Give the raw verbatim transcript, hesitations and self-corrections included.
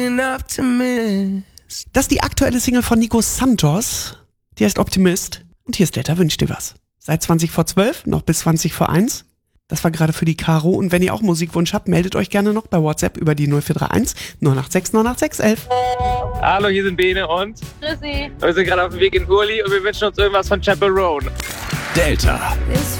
Das ist die aktuelle Single von Nico Santos. Die heißt Optimist. Und hier ist Delta wünscht dir was. Seit zwanzig vor zwölf, noch bis zwanzig vor eins. Das war gerade für die Caro. Und wenn ihr auch Musikwunsch habt, meldet euch gerne noch bei WhatsApp über die null vier drei eins neun acht sechs neun acht sechs elf. Hallo, hier sind Bene und Tschüssi. wir sind gerade auf dem Weg in Urli und wir wünschen uns irgendwas von Chapel Roan. Delta. This